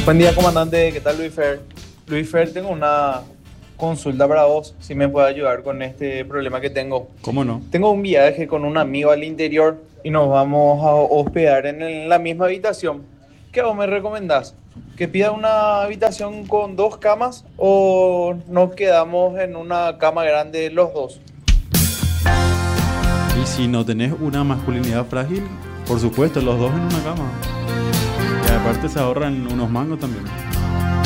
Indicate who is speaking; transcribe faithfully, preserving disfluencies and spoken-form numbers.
Speaker 1: Buen día, comandante. ¿Qué tal, Luis Fer? Luis Fer, tengo una consulta para vos, si me puede ayudar con este problema que tengo.
Speaker 2: ¿Cómo no?
Speaker 1: Tengo un viaje con un amigo al interior y nos vamos a hospedar en el- la misma habitación. ¿Qué vos me recomendás? ¿Que pida una habitación con dos camas o nos quedamos en una cama grande los dos?
Speaker 2: Y si no tenés una masculinidad frágil, por supuesto, los dos en una cama. Y aparte se ahorran unos mangos también.